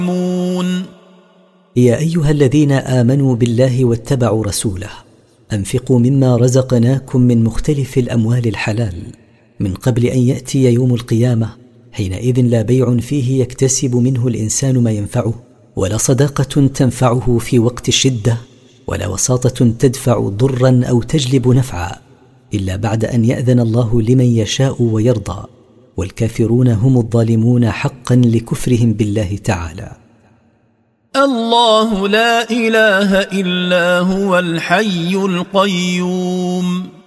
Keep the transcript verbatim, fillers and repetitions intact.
يا أيها الذين آمنوا بالله واتبعوا رسوله أنفقوا مما رزقناكم من مختلف الأموال الحلال من قبل أن يأتي يوم القيامة حينئذ لا بيع فيه يكتسب منه الإنسان ما ينفعه، ولا صداقة تنفعه في وقت الشدة، ولا وساطة تدفع ضرا أو تجلب نفعا، إلا بعد أن يأذن الله لمن يشاء ويرضى، والكافرون هم الظالمون حقا لكفرهم بالله تعالى. الله لا إله إلا هو الحي القيوم